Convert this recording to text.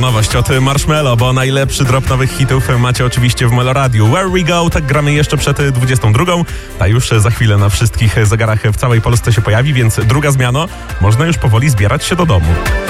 nowość od Marshmello, bo najlepszy drop nowych hitów macie oczywiście w Meloradiu. Where We Go, tak gramy jeszcze przed 22. Ta już za chwilę na wszystkich zegarach w całej Polsce się pojawi, więc druga zmiana. Można już powoli zbierać się do domu.